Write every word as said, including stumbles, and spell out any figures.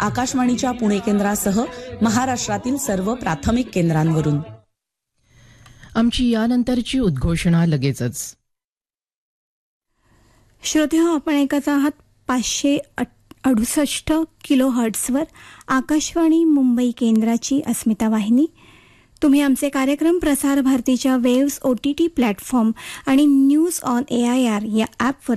आकाशवाणीच्या पुणे केंद्रासह महाराष्ट्रातील सर्व प्राथमिक केंद्रांवरून. आमची यानंतरची उद्घोषणा लगेचच. श्रोतेहो, आपण ऐकत आहात पाचशे अडुसष्ट किलो हर्ट्सवर आकाशवाणी मुंबई केंद्राची अस्मिता वाहिनी. तुम्ही आमचे कार्यक्रम प्रसार भारतीच्या waves O T T platform आणि news on A I R या ॲपवर